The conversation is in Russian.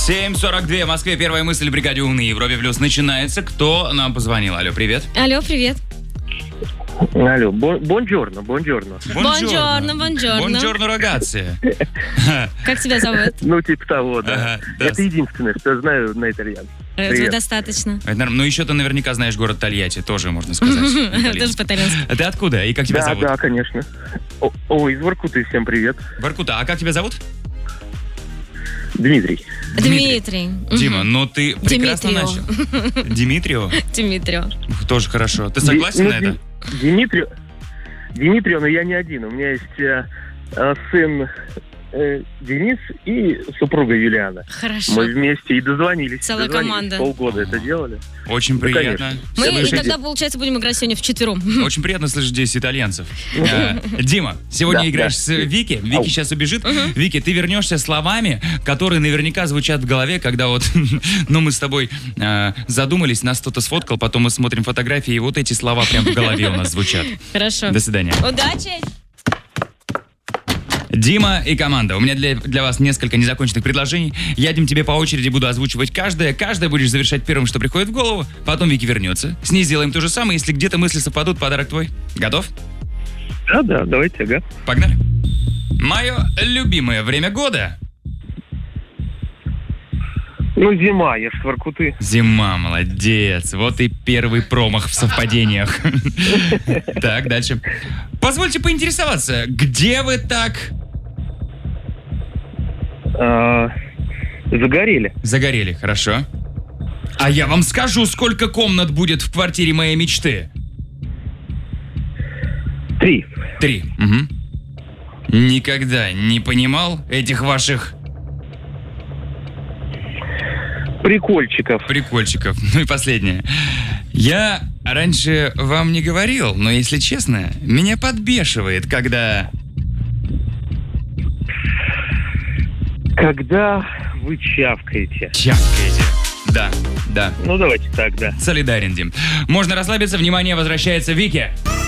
7:42 в Москве. Первая мысль в бригаде «Умный» Европе Плюс начинается. Кто нам позвонил? Алло, привет. Алло, привет. Алло, бонджорно. Бонджорно, рогация. Как тебя зовут? Ну, типа того, да. Ага, да. Это единственное, что я знаю на итальянском. Этого Привет. достаточно. Ну, еще ты наверняка знаешь город Тольятти, тоже можно сказать. Тоже по-итальянски. А ты откуда и как тебя зовут? Да, конечно. Из Воркуты, всем привет. Воркута. А как тебя зовут? Дмитрий. Дмитрий. Дима, ну ты прекрасно начал. Димитрио? Дмитрий. Тоже хорошо. Ты согласен на это? Дмитрий, но я не один. У меня есть сын Денис и супруга Юлиана. Хорошо. Мы вместе и дозвонились. Целая команда. Полгода это делали. Очень приятно. Мы и слышать. тогда, получается, будем играть сегодня вчетвером. Очень приятно слышать здесь итальянцев. Дима, сегодня играешь с Вики. Вики сейчас убежит. Вики, ты вернешься словами, которые наверняка звучат в голове, когда вот, ну, мы с тобой задумались, нас кто-то сфоткал, потом мы смотрим фотографии, и вот эти слова прям в голове у нас звучат. Хорошо. До свидания. Удачи! Дима и команда. У меня для вас несколько незаконченных предложений. Я, Дим, тебе по очереди буду озвучивать каждое. Каждое будешь завершать первым, что приходит в голову. Потом Вики вернется. С ней сделаем то же самое. Если где-то мысли совпадут, подарок твой. Готов? Да, давайте, ага. Погнали. Мое любимое время года. Ну, зима, я ж с Воркуты. Зима, молодец. Вот и первый промах в совпадениях. Так, дальше. Позвольте поинтересоваться, где вы так... Загорели. Загорели, хорошо. А я вам скажу, сколько комнат будет в квартире моей мечты. 3. 3. Угу. Никогда не понимал этих ваших... Прикольчиков. Ну и последнее. Я раньше вам не говорил, но, если честно, меня подбешивает, когда... Когда вы чавкаете. Чавкаете. Да. Ну, давайте так, да. Солидарен, Дим. Можно расслабиться. Внимание, возвращается Вики.